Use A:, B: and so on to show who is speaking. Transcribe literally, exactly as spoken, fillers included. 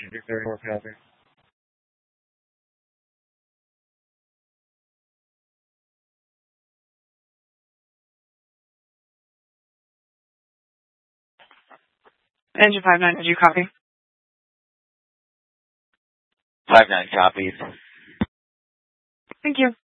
A: Engine thirty-four copy.
B: Engine five nine, did you copy?
C: five nine copies.
B: Thank you.